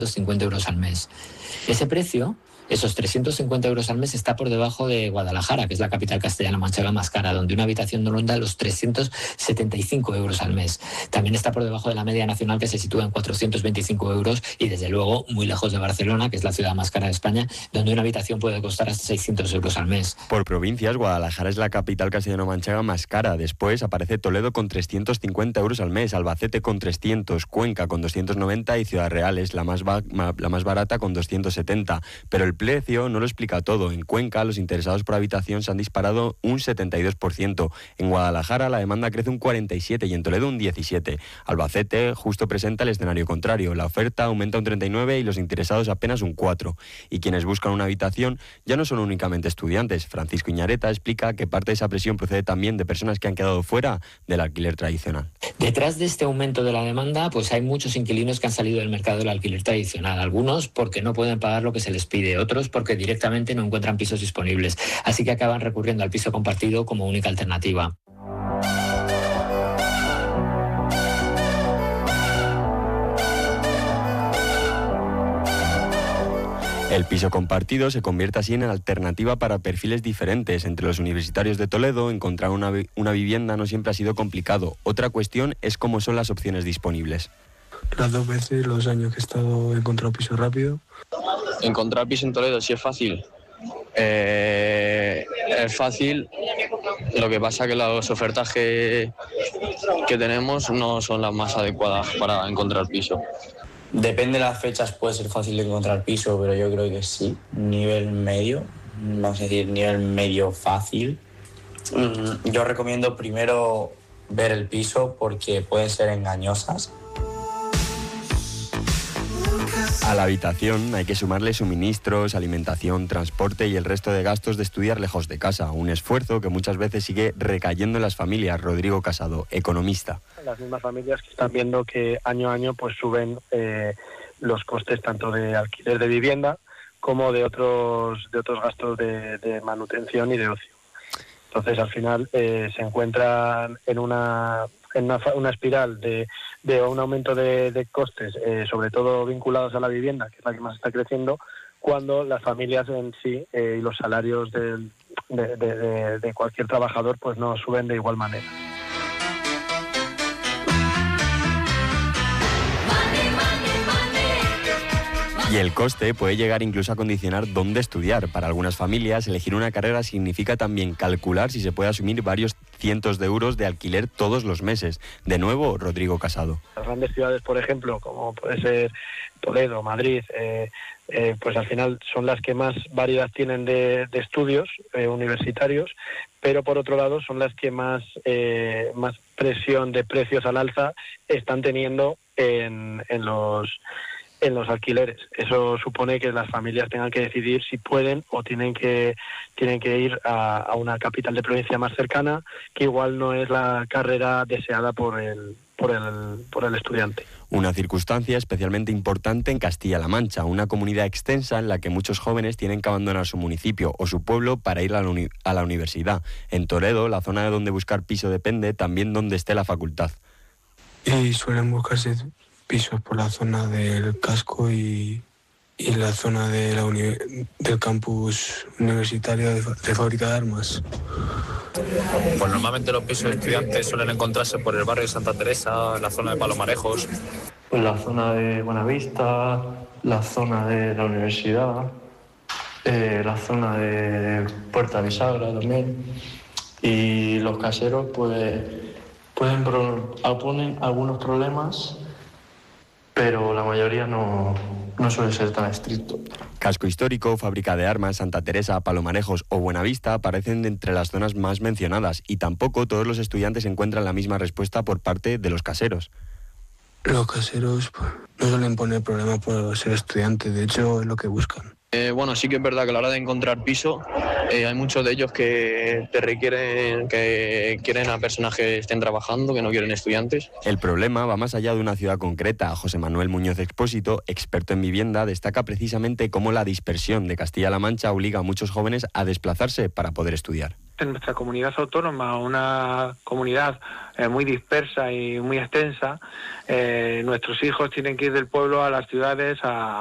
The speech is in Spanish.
50 euros al mes. Ese precio, esos 350 euros al mes, está por debajo de Guadalajara, que es la capital castellano-manchega más cara, donde una habitación no ronda los 375 euros al mes. También está por debajo de la media nacional, que se sitúa en 425 euros, y desde luego muy lejos de Barcelona, que es la ciudad más cara de España, donde una habitación puede costar hasta 600 euros al mes. Por provincias, Guadalajara es la capital castellano-manchega más cara. Después aparece Toledo con 350 euros al mes, Albacete con 300, Cuenca con 290 y Ciudad Real es la más barata con 270. Pero el precio no lo explica todo. En Cuenca los interesados por habitación se han disparado un 72%. En Guadalajara la demanda crece un 47% y en Toledo un 17%. Albacete justo presenta el escenario contrario. La oferta aumenta un 39% y los interesados apenas un 4%. Y quienes buscan una habitación ya no son únicamente estudiantes. Francisco Iñareta explica que parte de esa presión procede también de personas que han quedado fuera del alquiler tradicional. Detrás de este aumento de la demanda, pues hay muchos inquilinos que han salido del mercado del alquiler tradicional. Algunos porque no pueden pagar lo que se les pide, otros porque directamente no encuentran pisos disponibles. Así que acaban recurriendo al piso compartido como única alternativa. El piso compartido se convierte así en alternativa para perfiles diferentes. Entre los universitarios de Toledo, encontrar una vivienda no siempre ha sido complicado. Otra cuestión es cómo son las opciones disponibles. Las 2 veces, los años que he estado, he encontrado piso rápido. Encontrar piso en Toledo sí es fácil. Es fácil, lo que pasa que las ofertas que tenemos no son las más adecuadas para encontrar piso. Depende de las fechas, puede ser fácil de encontrar piso, pero yo creo que sí. Nivel medio, vamos a decir nivel medio fácil. Yo recomiendo primero ver el piso porque pueden ser engañosas. A la habitación hay que sumarle suministros, alimentación, transporte y el resto de gastos de estudiar lejos de casa. Un esfuerzo que muchas veces sigue recayendo en las familias. Rodrigo Casado, economista. Las mismas familias que están viendo que año a año pues suben los costes tanto de alquiler de vivienda como de otros gastos de manutención y de ocio. Entonces al final se encuentran en una espiral de un aumento de costes, sobre todo vinculados a la vivienda, que es la que más está creciendo, cuando las familias en sí y los salarios de cualquier trabajador pues no suben de igual manera. Y el coste puede llegar incluso a condicionar dónde estudiar. Para algunas familias, elegir una carrera significa también calcular si se puede asumir varios cientos de euros de alquiler todos los meses. De nuevo, Rodrigo Casado. Las grandes ciudades, por ejemplo, como puede ser Toledo, Madrid, pues al final son las que más variedad tienen de estudios universitarios, pero por otro lado son las que más presión de precios al alza están teniendo en los alquileres. Eso supone que las familias tengan que decidir si pueden o tienen que ir a una capital de provincia más cercana, que igual no es la carrera deseada por el estudiante. Una circunstancia especialmente importante en Castilla-La Mancha, una comunidad extensa en la que muchos jóvenes tienen que abandonar su municipio o su pueblo para ir a la universidad. En Toledo, la zona de donde buscar piso depende también donde esté la facultad. Y suelen buscarse pisos por la zona del casco y la zona de del campus universitario de fábrica de armas. Pues normalmente los pisos de estudiantes suelen encontrarse por el barrio de Santa Teresa, en la zona de Palomarejos. Pues la zona de Buenavista, la zona de la universidad, la zona de Puerta Bisagra también. Y los caseros pues ponen algunos problemas, pero la mayoría no suele ser tan estricto. Casco histórico, fábrica de armas, Santa Teresa, Palomarejos o Buenavista aparecen entre las zonas más mencionadas y tampoco todos los estudiantes encuentran la misma respuesta por parte de los caseros. Los caseros pues, no suelen poner problemas por ser estudiantes, de hecho es lo que buscan. Bueno, sí que es verdad que a la hora de encontrar piso hay muchos de ellos que quieren a personas que estén trabajando, que no quieren estudiantes. El problema va más allá de una ciudad concreta. José Manuel Muñoz Expósito, experto en vivienda, destaca precisamente cómo la dispersión de Castilla-La Mancha obliga a muchos jóvenes a desplazarse para poder estudiar. En nuestra comunidad autónoma, una comunidad muy dispersa y muy extensa, nuestros hijos tienen que ir del pueblo a las ciudades a